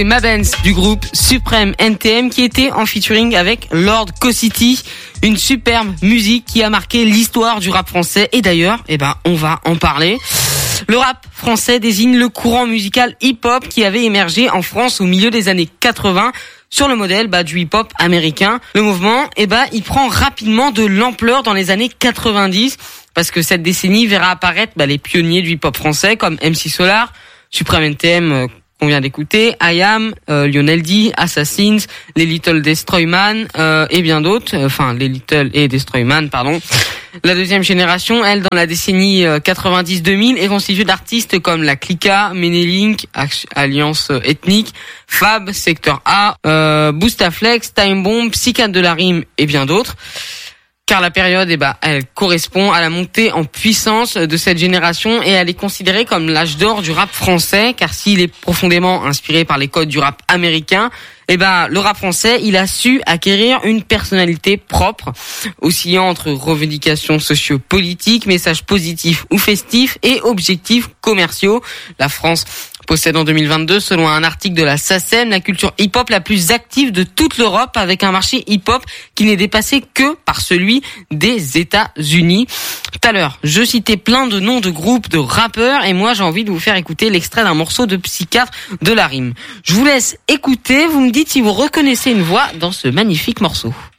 C'est Mabens du groupe Supreme NTM qui était en featuring avec Lord Co-City, une superbe musique qui a marqué l'histoire du rap français et d'ailleurs, on va en parler. Le rap français désigne le courant musical hip-hop qui avait émergé en France au milieu des années 80 sur le modèle du hip-hop américain. Le mouvement, il prend rapidement de l'ampleur dans les années 90 parce que cette décennie verra apparaître les pionniers du hip-hop français comme MC Solar, Supreme NTM qu'on vient d'écouter, IAM, Lionel D, Assassins, les Little Destroyman et bien d'autres, les Little et Destroyman, pardon. La deuxième génération, elle, dans la décennie 90-2000, est constituée d'artistes comme la Clica, Menelink, Alliance Ethnique, Fab, Secteur A, Boostaflex, Time Bomb, Psychiatre de la Rime et bien d'autres. Car la période, elle correspond à la montée en puissance de cette génération et elle est considérée comme l'âge d'or du rap français, car s'il est profondément inspiré par les codes du rap américain, le rap français, il a su acquérir une personnalité propre, oscillant entre revendications socio-politiques, messages positifs ou festifs et objectifs commerciaux. La France possède en 2022, selon un article de la SACEM, la culture hip-hop la plus active de toute l'Europe, avec un marché hip-hop qui n'est dépassé que par celui des États-Unis. Tout à l'heure, je citais plein de noms de groupes de rappeurs et moi j'ai envie de vous faire écouter l'extrait d'un morceau de Psychiatre de la Rime. Je vous laisse écouter, vous me dites si vous reconnaissez une voix dans ce magnifique morceau.